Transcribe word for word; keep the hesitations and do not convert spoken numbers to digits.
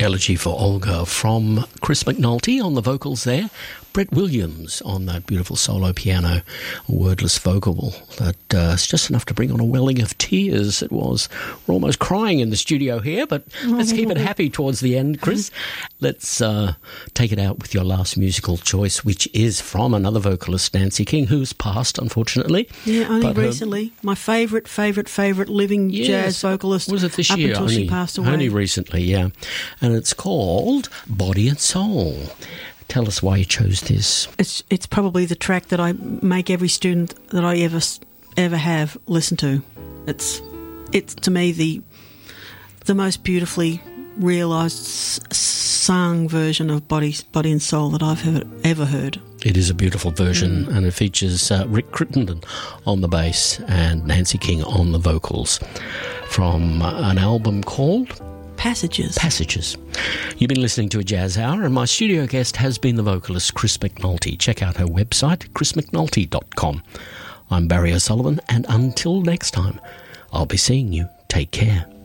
Elegy for Olga from Chris McNulty on the vocals there. Brett Williams on that beautiful solo piano, a wordless vocal that uh, is just enough to bring on a welling of tears. It was. We're almost crying in the studio here, but let's keep it happy towards the end, Chris. Let's uh, take it out with your last musical choice, which is from another vocalist, Nancy King, who's passed, unfortunately. Yeah, only but recently. Her, My favourite, favourite, favourite living yes, jazz vocalist. Was it this up year? until only, she passed away. Only recently, yeah. And it's called Body and Soul. Tell us why you chose this. It's it's probably the track that I make every student that I ever ever have listen to. It's it's to me the the most beautifully realised sung version of Body Body and Soul that I've heard, ever heard. It is a beautiful version, mm. and it features uh, Rick Crittenden on the bass and Nancy King on the vocals from uh, an album called Passages. Passages. You've been listening to A Jazz Hour, and my studio guest has been the vocalist Chris McNulty. Check out her website, chris mcnulty dot com. I'm Barry O'Sullivan, and until next time, I'll be seeing you. Take care.